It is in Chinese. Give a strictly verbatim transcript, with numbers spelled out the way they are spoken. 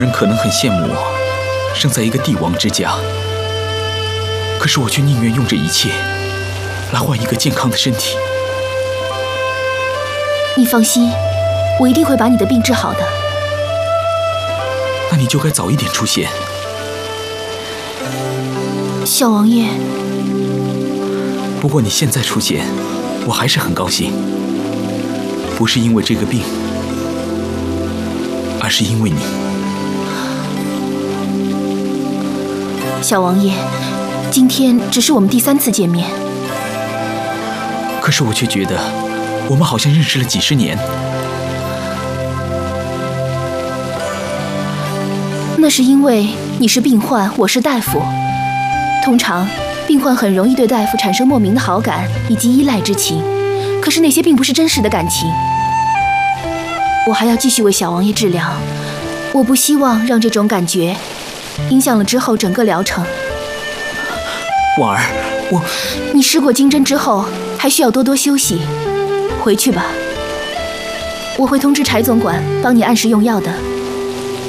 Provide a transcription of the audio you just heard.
人可能很羡慕我生在一个帝王之家，可是我却宁愿用这一切来换一个健康的身体。 你放心，我一定会把你的病治好的。 那你就该早一点出现。 小王爷， 不过你现在出现，我还是很高兴。不是因为这个病，而是因为你。 小王爷，今天只是我们第三次见面， 可是我却觉得我们好像认识了几十年。 那是因为你是病患，我是大夫。通常病患很容易对大夫产生莫名的好感以及依赖之情，可是那些并不是真实的感情。我还要继续为小王爷治疗，我不希望让这种感觉影响了之后整个疗程。 婉儿，我…… 你施过金针之后，还需要多多休息，回去吧。我会通知柴总管帮你按时用药的。